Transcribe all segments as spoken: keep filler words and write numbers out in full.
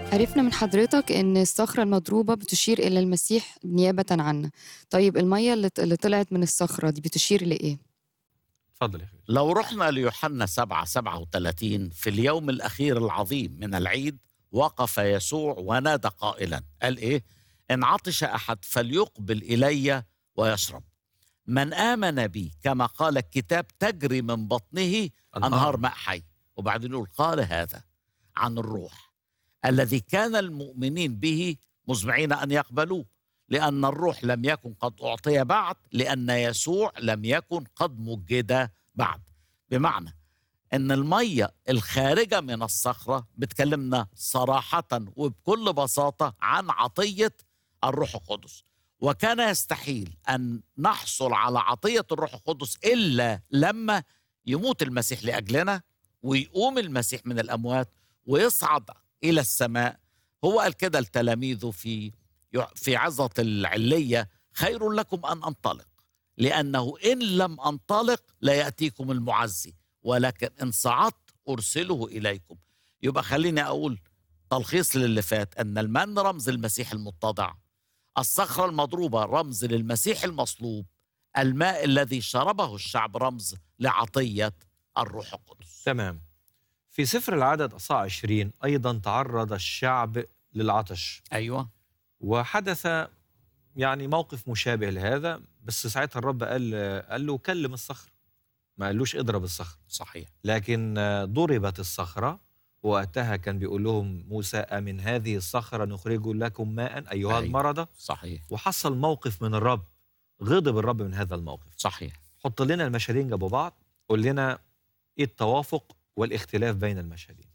عرفنا من حضرتك إن الصخرة المضروبة بتشير إلى المسيح نيابةً عنا. طيب المَيّة اللي ط اللي طلعت من الصخرة دي بتشير لإيه؟ اتفضل يا فندم. لو رحنا ليوحنا سبعة سبعة وثلاثين في اليوم الأخير العظيم من العيد وقف يسوع ونادى قائلا، قال إيه؟ إن عطش أحد فليقبل إلي ويشرب. من آمن بي كما قال الكتاب تجري من بطنه أنهار أنهار. ماء حي. وبعدين يقول قال هذا عن الروح الذي كان المؤمنين به مزمعين أن يقبلوه، لأن الروح لم يكن قد أعطي بعد، لأن يسوع لم يكن قد مجد بعد. بمعنى أن المية الخارجة من الصخرة بتكلمنا صراحة وبكل بساطة عن عطية الروح القدس. وكان يستحيل أن نحصل على عطية الروح القدس إلا لما يموت المسيح لأجلنا ويقوم المسيح من الأموات ويصعد إلى السماء. هو قال كده لتلاميذه في في عظة العلية: خير لكم أن أنطلق، لأنه إن لم أنطلق لا يأتيكم المعزي، ولكن إن صعدت أرسله إليكم. يبقى خليني أقول تلخيص للي فات، أن المن رمز المسيح المتضع، الصخرة المضروبة رمز للمسيح المصلوب، الماء الذي شربه الشعب رمز لعطية الروح القدس. تمام. في سفر العدد أصحاح عشرين أيضا تعرض الشعب للعطش، أيوة وحدث يعني موقف مشابه لهذا، بس ساعتها الرب قال قال له كلم الصخرة، ما قالوش اضرب الصخرة. صحيح. لكن ضربت الصخرة، وقتها كان بيقول لهم موسى: أمن هذه الصخرة نخرج لكم ماء أيها أيوة. المرضى. صحيح. وحصل موقف من الرب، غضب الرب من هذا الموقف. صحيح. حط لنا المشهدين جنب بعض، قول لنا إيه التوافق والاختلاف بين المشهدين.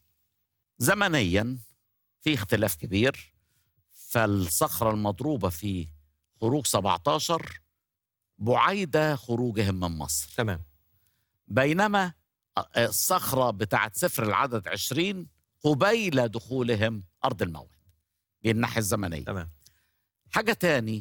زمنيا في اختلاف كبير. فالصخرة المضروبة في خروج سبعتاشر بعيدة خروجهم من مصر، تمام. بينما الصخرة بتاعت سفر العدد عشرين قبيل دخولهم أرض الموعد. دي الناحية الزمنية. تمام. حاجة تاني،